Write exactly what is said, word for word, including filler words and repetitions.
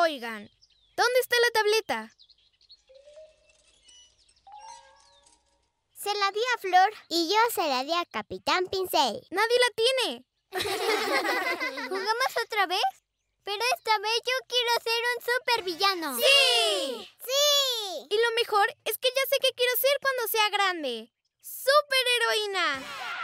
Oigan, ¿dónde está la tableta? Se la di a Flor y yo se la di a Capitán Pincel. ¡Nadie la tiene! ¿Jugamos otra vez? Pero esta vez yo quiero ser un supervillano. ¡Sí! ¡Sí! Y lo mejor es que ya sé qué quiero ser cuando sea grande. ¡Superheroína!